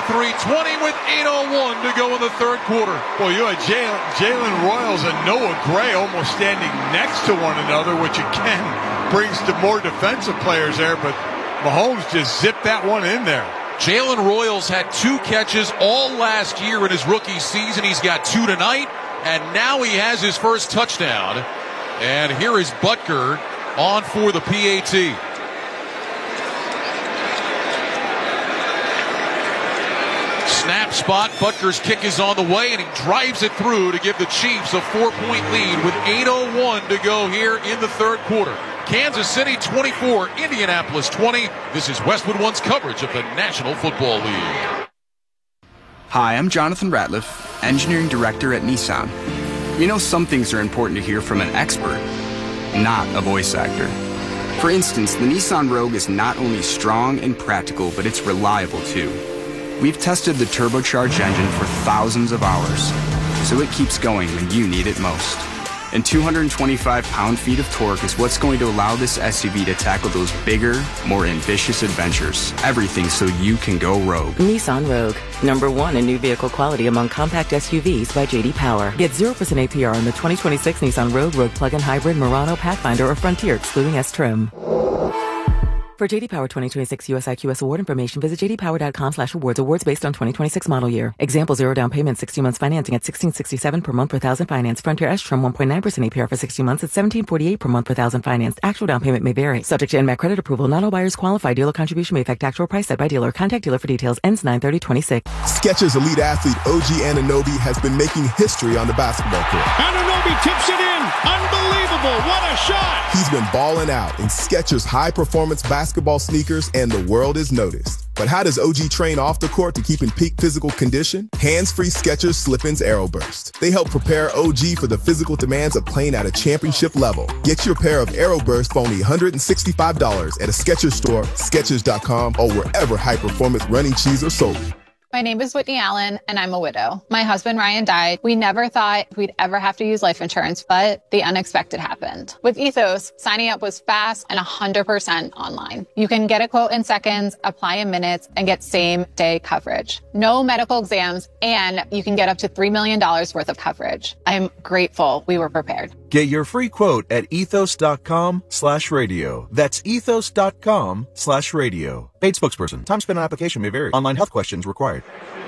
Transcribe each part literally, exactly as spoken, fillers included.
twenty-three twenty with eight oh one to go in the third quarter. Well, you had Jalen, Jalen Royals and Noah Gray almost standing next to one another, which again brings to more defensive players there, but Mahomes just zipped that one in there. Jalen Royals had two catches all last year in his rookie season. He's got two tonight, and now he has his first touchdown. And here is Butker on for the P A T. Snap spot, Butker's kick is on the way, and he drives it through to give the Chiefs a four-point lead with eight oh one to go here in the third quarter. Kansas City twenty-four, Indianapolis twenty. This is Westwood One's coverage of the National Football League. Hi, I'm Jonathan Ratliff, Engineering Director at Nissan. You know, some things are important to hear from an expert, not a voice actor. For instance, the Nissan Rogue is not only strong and practical, but it's reliable too. We've tested the turbocharged engine for thousands of hours, so it keeps going when you need it most. And two hundred twenty-five pound-feet of torque is what's going to allow this S U V to tackle those bigger, more ambitious adventures. Everything so you can go rogue. Nissan Rogue, number one in new vehicle quality among compact S U Vs by J D Power. Get zero percent A P R on the twenty twenty-six Nissan Rogue, Rogue Plug-in Hybrid, Murano, Pathfinder, or Frontier, excluding S-Trim. For J D Power twenty twenty-six U S I Q S award information, visit j d power dot com slash awards. Awards based on twenty twenty-six model year. Example, zero down payment, sixty months financing at sixteen sixty-seven per month per thousand finance. Frontier S-Trim, one point nine percent A P R for sixty months at seventeen forty-eight per month per thousand financed. Actual down payment may vary. Subject to N M A C credit approval. Not all buyers qualify. Dealer contribution may affect actual price set by dealer. Contact dealer for details. Ends nine thirty twenty-six. Skechers elite athlete O G Anunoby has been making history on the basketball court. Anunoby tips it in. Unbelievable. What a shot. He's been balling out in Skechers high-performance basketball sneakers, and the world is noticed. But how does O G train off the court to keep in peak physical condition? Hands-free Skechers Slip-ins Aeroburst. They help prepare O G for the physical demands of playing at a championship level. Get your pair of Aeroburst for only one hundred sixty-five dollars at a Skechers store, Skechers dot com, or wherever high-performance running shoes are sold. My name is Whitney Allen, and I'm a widow. My husband, Ryan, died. We never thought we'd ever have to use life insurance, but the unexpected happened. With Ethos, signing up was fast and one hundred percent online. You can get a quote in seconds, apply in minutes, and get same-day coverage. No medical exams, and you can get up to three million dollars worth of coverage. I'm grateful we were prepared. Get your free quote at ethos dot com slash radio. That's ethos dot com slash radio. Paid spokesperson. Time spent on application may vary. Online health questions required.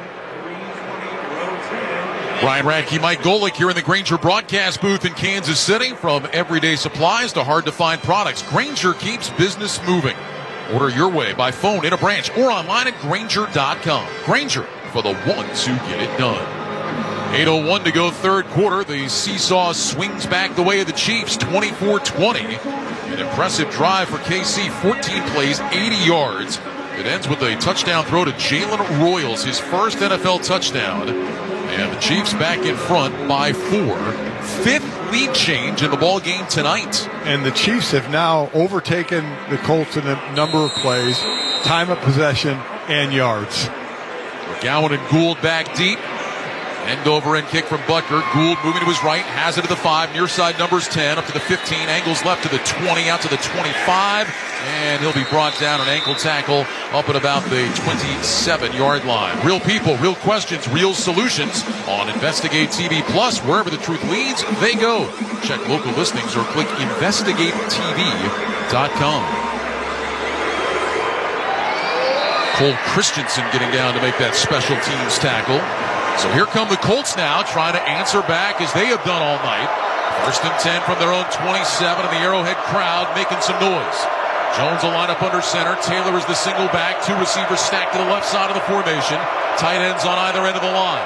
Ryan Radke, Mike Golick here in the Grainger broadcast booth in Kansas City. From everyday supplies to hard-to-find products, Grainger keeps business moving. Order your way by phone, in a branch, or online at Grainger dot com. Grainger, for the ones who get it done. eight oh one to go third quarter. The seesaw swings back the way of the Chiefs, twenty-four twenty. An impressive drive for K C, fourteen plays, eighty yards. It ends with a touchdown throw to Jalen Royals, his first N F L touchdown. And the Chiefs back in front by four. Fifth lead change in the ball game tonight. And the Chiefs have now overtaken the Colts in a number of plays, time of possession, and yards. McGowan and Gould back deep. End over end kick from Butker. Gould moving to his right, has it to the five. Near side numbers ten, up to the fifteen. Angles left to the twenty, out to the twenty-five. And he'll be brought down an ankle tackle up at about the twenty-seven yard line. Real people, real questions, real solutions on Investigate T V Plus. Wherever the truth leads, they go. Check local listings or click investigate t v dot com. Cole Christensen getting down to make that special teams tackle. So here come the Colts now, trying to answer back as they have done all night. First and ten from their own twenty-seven, and the Arrowhead crowd making some noise. Jones will line up under center. Taylor is the single back. Two receivers stacked to the left side of the formation. Tight ends on either end of the line.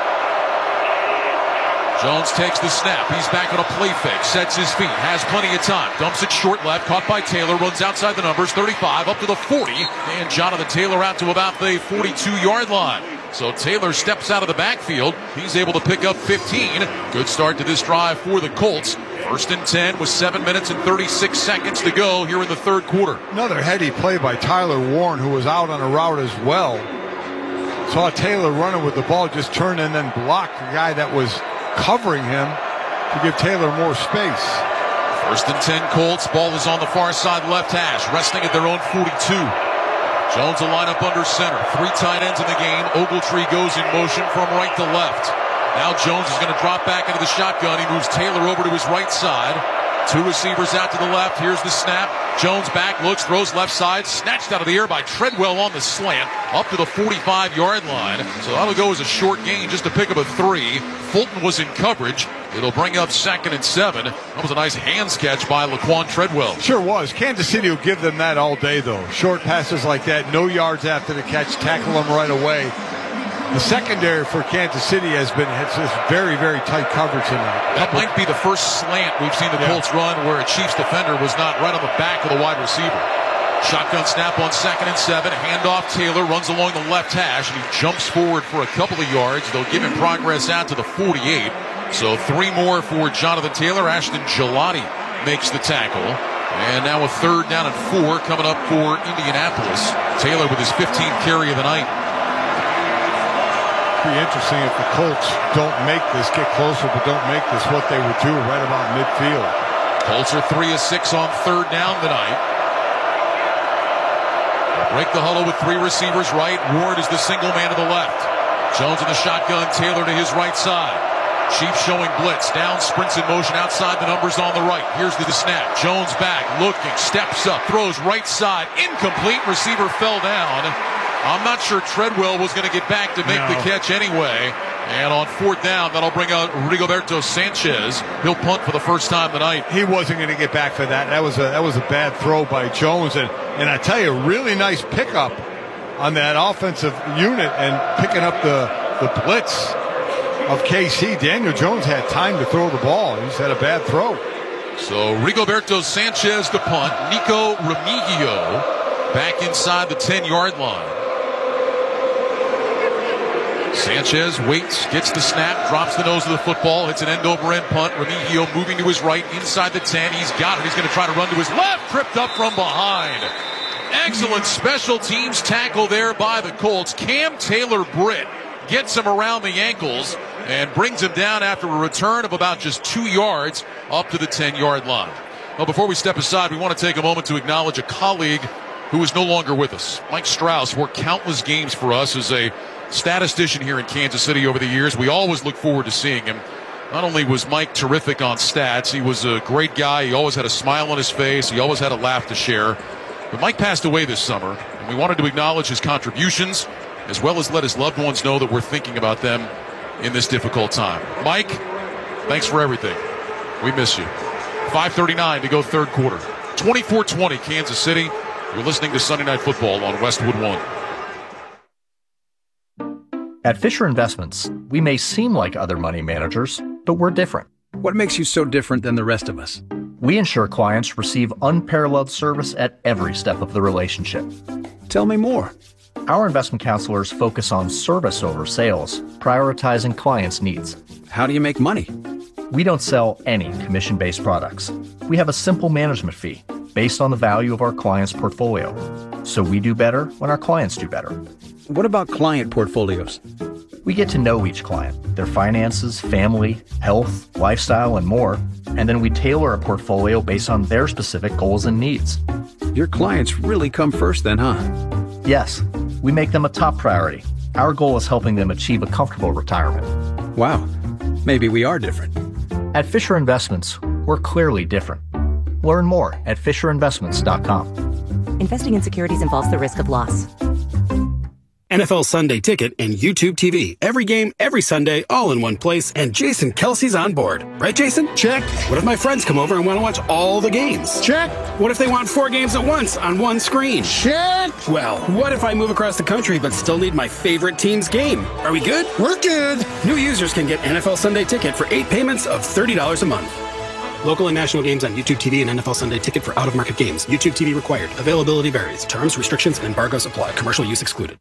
Jones takes the snap. He's back on a play fake. Sets his feet. Has plenty of time. Dumps it short left. Caught by Taylor. Runs outside the numbers. thirty-five up to the forty. And Jonathan Taylor out to about the forty-two yard line. So Taylor steps out of the backfield. He's able to pick up fifteen. Good start to this drive for the Colts. First and ten with seven minutes and thirty-six seconds to go here in the third quarter. Another heady play by Tyler Warren, who was out on a route as well. Saw Taylor running with the ball, just turned and then blocked the guy that was covering him to give Taylor more space. First and ten Colts. Ball is on the far side left hash, resting at their own forty-two. Jones will line up under center. Three tight ends in the game. Ogletree goes in motion from right to left. Now Jones is going to drop back into the shotgun. He moves Taylor over to his right side. Two receivers out to the left. Here's the snap. Jones back, looks, throws left side. Snatched out of the air by Treadwell on the slant. Up to the forty-five-yard line. So that'll go as a short gain just to pick up a three. Fulton was in coverage. It'll bring up second and seven. That was a nice hands catch by Laquan Treadwell. Sure was. Kansas City will give them that all day, though. Short passes like that, no yards after the catch, tackle them right away. The secondary for Kansas City has been has just very, very tight coverage tonight. That might be the first slant we've seen the yeah. Colts run where a Chiefs defender was not right on the back of the wide receiver. Shotgun snap on second and seven. Handoff. Taylor runs along the left hash, and he jumps forward for a couple of yards. They'll give him progress out to the forty-eight. So three more for Jonathan Taylor. Ashton Gelati makes the tackle. And now a third down and four coming up for Indianapolis. Taylor with his fifteenth carry of the night. Be interesting if the Colts don't make this, get closer, but don't make this, what they would do right about midfield. Colts are three of six on third down tonight. They'll break the huddle with three receivers right. Ward is the single man to the left. Jones in the shotgun, Taylor to his right side. Chiefs showing blitz. Down, sprints in motion outside the numbers on the right. Here's the snap. Jones back, looking, steps up, throws right side. Incomplete. Receiver fell down. I'm not sure Treadwell was going to get back to make no. the catch anyway. And on fourth down, that'll bring out Rigoberto Sanchez. He'll punt for the first time tonight. He wasn't going to get back for that. That was a that was a bad throw by Jones. And, and I tell you, really nice pickup on that offensive unit and picking up the, the blitz of K C. Daniel Jones had time to throw the ball. He just had a bad throw. So Rigoberto Sanchez to punt. Nico Remigio back inside the ten-yard line. Sanchez waits, gets the snap, drops the nose of the football, hits an end-over-end punt. Remigio moving to his right, inside the ten. He's got it. He's going to try to run to his left. Tripped up from behind. Excellent special teams tackle there by the Colts. Cam Taylor-Britt gets him around the ankles and brings him down after a return of about just two yards up to the ten-yard line. Well, before we step aside, we want to take a moment to acknowledge a colleague who is no longer with us. Mike Strauss worked countless games for us as a statistician here in Kansas City over the years. We always look forward to seeing him. Not only was Mike terrific on stats, he was a great guy. He always had a smile on his face. He always had a laugh to share. But Mike passed away this summer, and we wanted to acknowledge his contributions as well as let his loved ones know that we're thinking about them in this difficult time. Mike, thanks for everything. We miss you. five thirty-nine to go third quarter. twenty-four twenty Kansas City. You're listening to Sunday Night Football on Westwood One. At Fisher Investments, we may seem like other money managers, but we're different. What makes you so different than the rest of us? We ensure clients receive unparalleled service at every step of the relationship. Tell me more. Our investment counselors focus on service over sales, prioritizing clients' needs. How do you make money? We don't sell any commission-based products. We have a simple management fee based on the value of our client's portfolio. So we do better when our clients do better. What about client portfolios? We get to know each client, their finances, family, health, lifestyle, and more, and then we tailor a portfolio based on their specific goals and needs. Your clients really come first then, huh? Yes, we make them a top priority. Our goal is helping them achieve a comfortable retirement. Wow, maybe we are different. At Fisher Investments, we're clearly different. Learn more at fisher investments dot com. Investing in securities involves the risk of loss. N F L Sunday Ticket and YouTube T V. Every game, every Sunday, all in one place, and Jason Kelsey's on board. Right, Jason? Check. What if my friends come over and want to watch all the games? Check. What if they want four games at once on one screen? Check. Well, what if I move across the country but still need my favorite team's game? Are we good? We're good. New users can get N F L Sunday Ticket for eight payments of thirty dollars a month. Local and national games on YouTube T V and N F L Sunday Ticket for out-of-market games. YouTube T V required. Availability varies. Terms, restrictions, and embargoes apply. Commercial use excluded.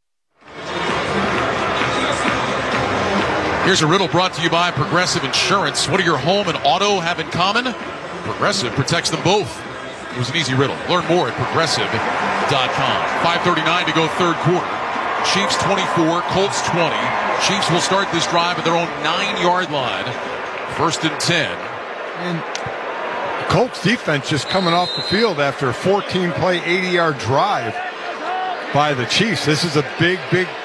Here's a riddle brought to you by Progressive Insurance. What do your home and auto have in common? Progressive protects them both. It was an easy riddle. Learn more at progressive dot com. five thirty-nine to go third quarter. Chiefs twenty-four, Colts twenty. Chiefs will start this drive at their own nine-yard line. First and ten. And Colts defense just coming off the field after a fourteen-play, eighty-yard drive. by the Chiefs. This is a big, big